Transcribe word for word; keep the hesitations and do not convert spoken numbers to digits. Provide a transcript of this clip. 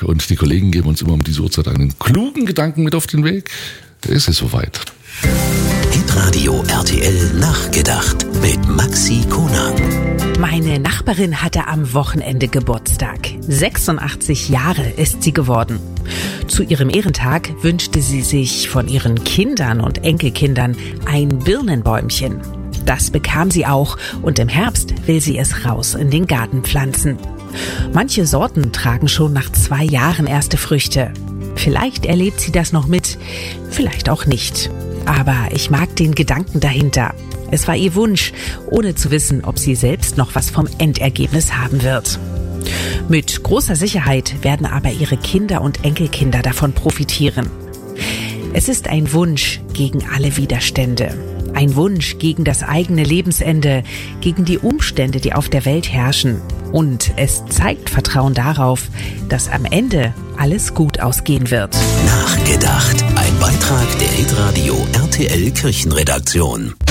Donnerstag und die Kollegen geben uns immer um diese Uhrzeit einen klugen Gedanken mit auf den Weg. Es ist soweit. Hitradio R T L Nachgedacht mit Maxi Konang. Meine Nachbarin hatte am Wochenende Geburtstag. sechsundachtzig Jahre ist sie geworden. Zu ihrem Ehrentag wünschte sie sich von ihren Kindern und Enkelkindern ein Birnenbäumchen. Das bekam sie auch und im Herbst will sie es raus in den Garten pflanzen. Manche Sorten tragen schon nach zwei Jahren erste Früchte. Vielleicht erlebt sie das noch mit, vielleicht auch nicht. Aber ich mag den Gedanken dahinter. Es war ihr Wunsch, ohne zu wissen, ob sie selbst noch was vom Endergebnis haben wird. Mit großer Sicherheit werden aber ihre Kinder und Enkelkinder davon profitieren. Es ist ein Wunsch gegen alle Widerstände. Ein Wunsch gegen das eigene Lebensende, gegen die Umstände, die auf der Welt herrschen. Und es zeigt Vertrauen darauf, dass am Ende alles gut ausgehen wird. Nachgedacht. Ein Beitrag der Hitradio R T L Kirchenredaktion.